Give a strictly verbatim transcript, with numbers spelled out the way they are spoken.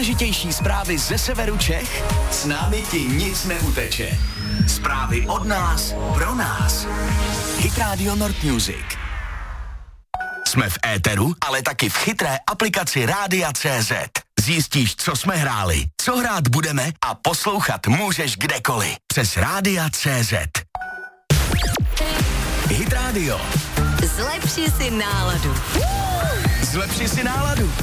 nejdůležitější zprávy ze severu Čech? S námi ti nic neuteče. Zprávy od nás, pro nás. Hit Radio Nord Music. Jsme v éteru, ale taky v chytré aplikaci Rádia tečka cé zet. Zjistíš, co jsme hráli, co hrát budeme a poslouchat můžeš kdekoliv. Přes Rádia tečka cé zet. Hit Radio. Zlepši si náladu. Zlepši si náladu.